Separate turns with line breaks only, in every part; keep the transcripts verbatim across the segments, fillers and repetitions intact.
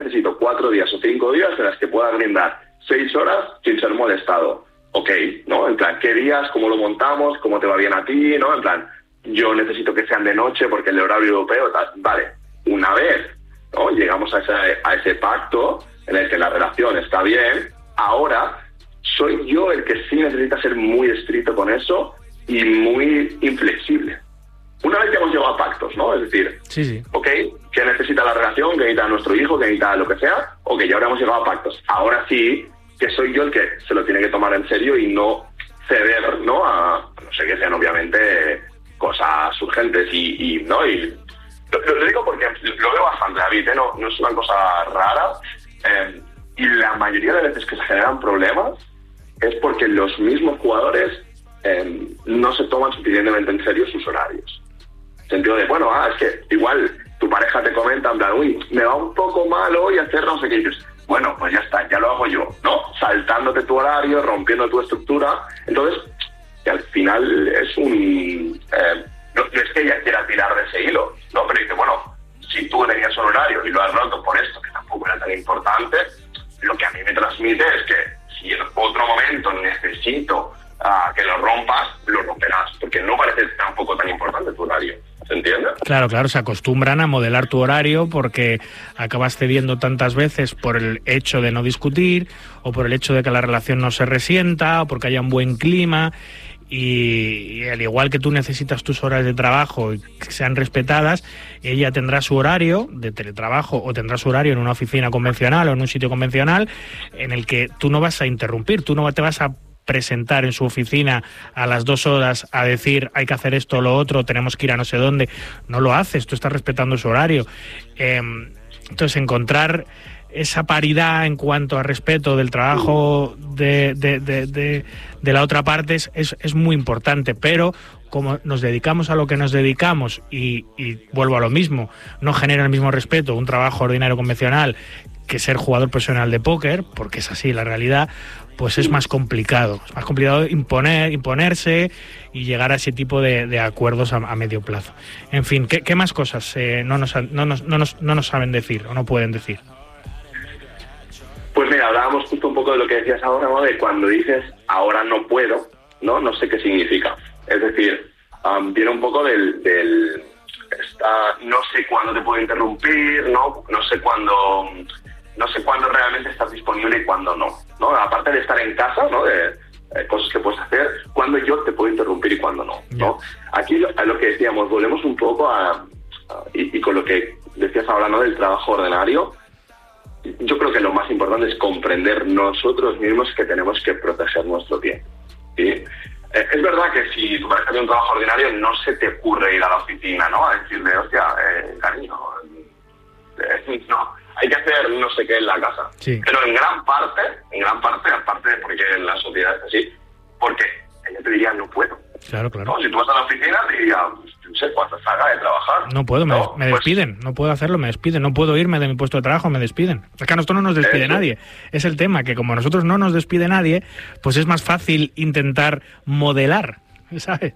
necesito cuatro días o cinco días en las que pueda brindar seis horas sin ser molestado. Ok, ¿no? En plan, ¿qué días? ¿Cómo lo montamos? ¿Cómo te va bien a ti? ¿No? En plan, yo necesito que sean de noche porque el horario europeo, tal. Vale, una vez, ¿no? Llegamos a ese, a ese pacto en el que la relación está bien, ahora soy yo el que sí necesita ser muy estricto con eso y muy inflexible. Una vez que hemos llegado a pactos, ¿no? Es decir,
sí, sí.
ok, ¿qué necesita la relación? ¿Qué necesita nuestro hijo? ¿Qué necesita lo que sea? Ok, ya ahora hemos llegado a pactos. Ahora sí que soy yo el que se lo tiene que tomar en serio y no ceder, ¿no? A, no sé, que sean obviamente cosas urgentes y, y ¿no? Y lo, lo digo porque lo veo bastante, David, ¿eh? No, no es una cosa rara. Eh, y la mayoría de veces que se generan problemas es porque los mismos jugadores eh, no se toman suficientemente en serio sus horarios. En el sentido de, bueno, ah, es que igual tu pareja te comenta, en plan, uy, me va un poco mal hoy hacer no sé qué, y dices, bueno, pues ya está, ya lo hago yo, ¿no? Saltándote tu horario, rompiendo tu estructura. Entonces, que al final es un... Eh, no, no es que ella quiera tirar de ese hilo, ¿no? Pero dice, bueno, si tú tenías un horario y lo has roto por esto, que tampoco era tan importante, lo que a mí me transmite es que si en otro momento necesito uh, que lo rompas, lo romperás, porque no parece tampoco tan importante tu horario. ¿Se entiende?
Claro, claro, se acostumbran a modelar tu horario porque acabas cediendo tantas veces por el hecho de no discutir o por el hecho de que la relación no se resienta o porque haya un buen clima y, y al igual que tú necesitas tus horas de trabajo y que sean respetadas, ella tendrá su horario de teletrabajo o tendrá su horario en una oficina convencional o en un sitio convencional en el que tú no vas a interrumpir, tú no te vas a presentar en su oficina a las dos horas a decir hay que hacer esto o lo otro, tenemos que ir a no sé dónde. No lo haces, tú estás respetando su horario. Eh, entonces, encontrar esa paridad en cuanto a respeto del trabajo de, de, de, de, de la otra parte es, es, es muy importante, pero como nos dedicamos a lo que nos dedicamos y, y vuelvo a lo mismo, no genera el mismo respeto un trabajo ordinario convencional que ser jugador profesional de póker, porque es así la realidad, pues es más complicado. Es más complicado imponer, imponerse y llegar a ese tipo de, de acuerdos a, a medio plazo. En fin, ¿qué, qué más cosas eh, no, nos, no, nos, no, nos, no nos saben decir o no pueden decir?
Pues mira, hablábamos justo un poco de lo que decías ahora, ¿no? De cuando dices ahora no puedo, ¿no? No sé qué significa. Es decir, um, viene un poco del... del esta, no sé cuándo te puedo interrumpir, ¿no? No sé cuándo... no sé cuándo realmente estás disponible y cuándo no, ¿no? Aparte de estar en casa, ¿no? De eh, cosas que puedes hacer, cuándo yo te puedo interrumpir y cuándo no, ¿no? Yeah. Aquí lo, a lo que decíamos, volvemos un poco a, a y, y con lo que decías ahora, ¿no? Del trabajo ordinario, yo creo que lo más importante es comprender nosotros mismos que tenemos que proteger nuestro tiempo, ¿sí? Eh, es verdad que si tu pareja tiene un trabajo ordinario, no se te ocurre ir a la oficina, ¿no? A decirle, hostia, eh, cariño, eh, no... hay que hacer no sé qué en la casa.
Sí.
Pero en gran parte, en gran parte, aparte de porque en la sociedad es así, porque ella te diría, no puedo.
Claro, claro.
¿No? Si tú vas a la oficina, te diría, no sé cuánto salga de trabajar.
No puedo,
¿no?
me, me
pues,
despiden, no puedo hacerlo, me despiden, no puedo irme de mi puesto de trabajo, me despiden. Es que a nosotros no nos despide eso. Nadie. Es el tema, que como a nosotros no nos despide nadie, pues es más fácil intentar modelar, ¿sabes?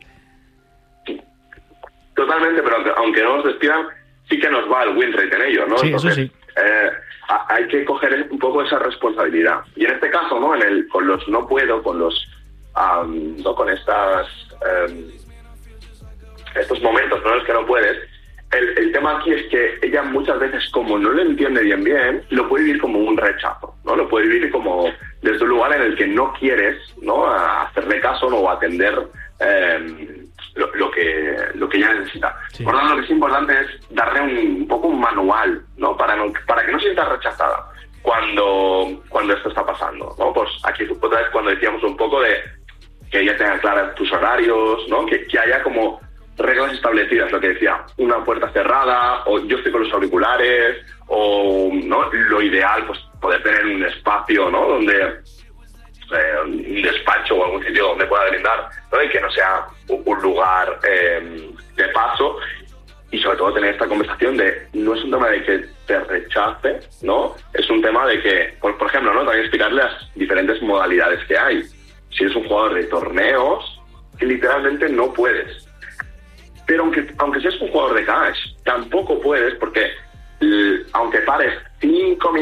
Totalmente, pero aunque, aunque no nos despidan, sí que nos va el win rate en ello, ¿no?
Sí,
Entonces,
eso sí.
Eh, hay que coger un poco esa responsabilidad. Y en este caso, ¿no? En el, con los no puedo, con los um, no con estas um, estos momentos, ¿no? En los que no puedes, el, el tema aquí es que ella muchas veces, como no lo entiende bien bien, lo puede vivir como un rechazo, ¿no? Lo puede vivir como desde un lugar en el que no quieres, ¿no? A hacerle caso, ¿no? O atender eh, Lo, lo que lo que ella necesita. Sí. Por lo tanto, lo que es importante es darle un, un poco un manual, ¿no? Para no, para que no se sienta rechazada cuando cuando esto está pasando, ¿no? Pues aquí otra vez cuando decíamos un poco de que ella tenga claras tus horarios, ¿no? Que, que haya como reglas establecidas, lo que decía, una puerta cerrada, o yo estoy con los auriculares, o no, lo ideal, pues poder tener un espacio, ¿no? Donde Eh, un despacho o algún sitio donde pueda brindar, ¿no? Y que no sea un, un lugar eh, de paso, y sobre todo tener esta conversación de no es un tema de que te rechace, ¿no? Es un tema de que, por, por ejemplo, ¿no? También explicarle las diferentes modalidades que hay. Si eres un jugador de torneos, que literalmente no puedes. Pero aunque, aunque seas un jugador de cash, tampoco puedes, porque l- aunque pares cinco minutos